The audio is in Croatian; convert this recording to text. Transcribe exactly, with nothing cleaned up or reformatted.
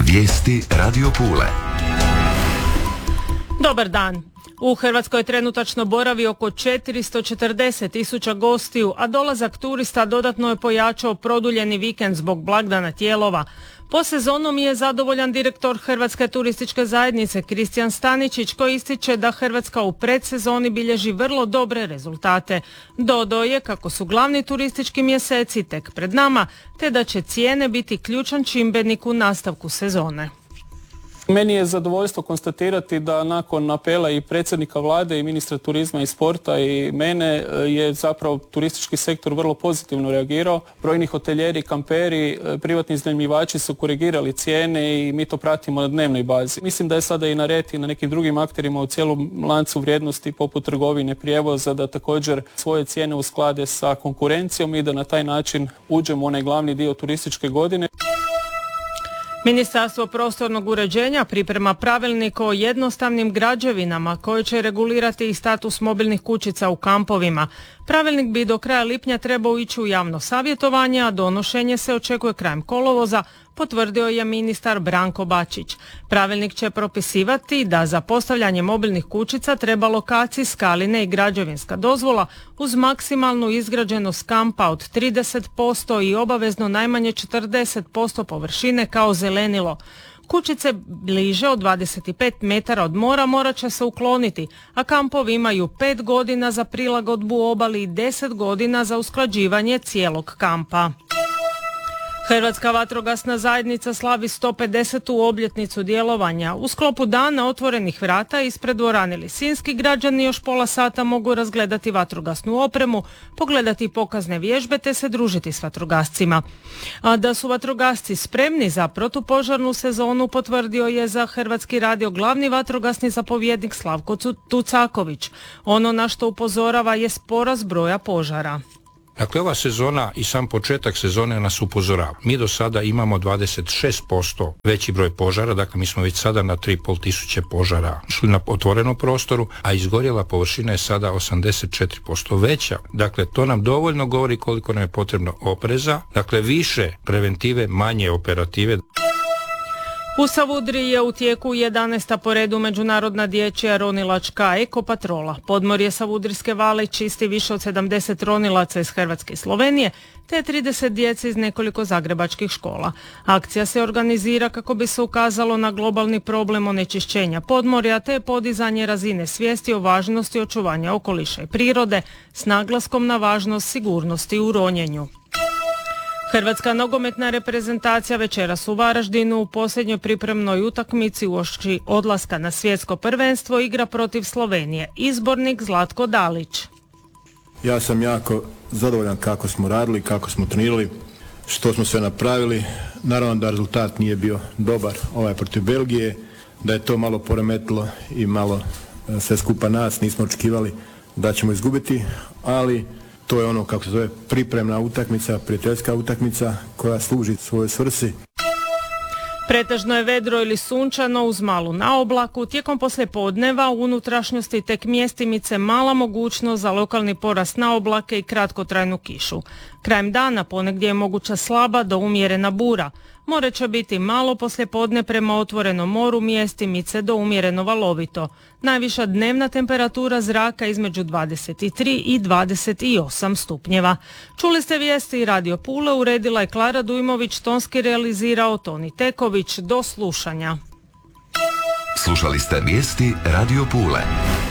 Vijesti Radio Pule. Dobar dan. U Hrvatskoj trenutačno boravi oko četiristo četrdeset tisuća gostiju, a dolazak turista dodatno je pojačao produljeni vikend zbog blagdana Tijelova. Po sezonom je zadovoljan direktor Hrvatske turističke zajednice Kristijan Staničić, koji ističe da Hrvatska u predsezoni bilježi vrlo dobre rezultate. Dodao je kako su glavni turistički mjeseci tek pred nama, te da će cijene biti ključan čimbenik u nastavku sezone. Meni je zadovoljstvo konstatirati da nakon apela i predsjednika vlade i ministra turizma i sporta i mene je zapravo turistički sektor vrlo pozitivno reagirao. Brojni hotelijeri, kamperi, privatni iznajmljivači su korigirali cijene i mi to pratimo na dnevnoj bazi. Mislim da je sada i na red i na nekim drugim akterima u cijelom lancu vrijednosti poput trgovine, prijevoza da također svoje cijene usklade sa konkurencijom i da na taj način uđemo u onaj glavni dio turističke godine. Ministarstvo prostornog uređenja priprema pravilnik o jednostavnim građevinama koji će regulirati i status mobilnih kućica u kampovima. Pravilnik bi do kraja lipnja trebao ići u javno savjetovanje, a donošenje se očekuje krajem kolovoza, potvrdio je ministar Branko Bačić. Pravilnik će propisivati da za postavljanje mobilnih kućica treba lokacijska, ali ne i građevinska dozvola uz maksimalnu izgrađenost kampa od trideset posto i obavezno najmanje četrdeset posto površine kao zelenilo. Kućice bliže od dvadeset pet metara od mora morat će se ukloniti, a kampovi imaju pet godina za prilagodbu obali i deset godina za usklađivanje cijelog kampa. Hrvatska vatrogasna zajednica slavi sto pedesetu obljetnicu djelovanja. U sklopu dana otvorenih vrata ispred dvorane Lisinski građani još pola sata mogu razgledati vatrogasnu opremu, pogledati pokazne vježbe te se družiti s vatrogascima. A da su vatrogasci spremni za protupožarnu sezonu potvrdio je za Hrvatski radio glavni vatrogasni zapovjednik Slavko Tucaković. Ono na što upozorava je porast broja požara. Dakle, ova sezona i sam početak sezone nas upozorava. Mi do sada imamo dvadeset šest posto veći broj požara, dakle mi smo već sada na tri i pol tisuće požara šli na otvorenom prostoru, a izgorjela površina je sada osamdeset četiri posto veća. Dakle, to nam dovoljno govori koliko nam je potrebno opreza, dakle više preventive, manje operative. U Savudriji je u tijeku jedanaesta po redu međunarodna dječja ronilačka ekopatrola. Podmorje Savudrijske vale čisti više od sedamdeset ronilaca iz Hrvatske i Slovenije, te trideset djece iz nekoliko zagrebačkih škola. Akcija se organizira kako bi se ukazalo na globalni problem onečišćenja podmorja te podizanje razine svijesti o važnosti očuvanja okoliša i prirode s naglaskom na važnost sigurnosti u ronjenju. Hrvatska nogometna reprezentacija večeras u Varaždinu u posljednjoj pripremnoj utakmici uoči odlaska na svjetsko prvenstvo igra protiv Slovenije. Izbornik Zlatko Dalić. Ja sam jako zadovoljan kako smo radili, kako smo trenirali, što smo sve napravili. Naravno da rezultat nije bio dobar ovaj protiv Belgije, da je to malo poremetilo i malo sve skupa nas, nismo očekivali da ćemo izgubiti, ali to je ono, kako se zove, pripremna utakmica, prijateljska utakmica koja služi svojoj svrsi. Pretežno je vedro ili sunčano uz malu naoblaku. Tijekom poslijepodneva u unutrašnjosti tek mjestimice mala mogućnost za lokalni porast naoblake i kratkotrajnu kišu. Krajem dana ponegdje je moguća slaba do umjerena bura. More će biti malo poslijepodne prema otvorenom moru, mjestimice do umjereno valovito. Najviša dnevna temperatura zraka između dvadeset tri i dvadeset osam stupnjeva. Čuli ste vijesti Radio Pule, uredila je Klara Dujmović, tonski realizirao Toni Teković. Do slušanja. Slušali ste vijesti Radio Pule.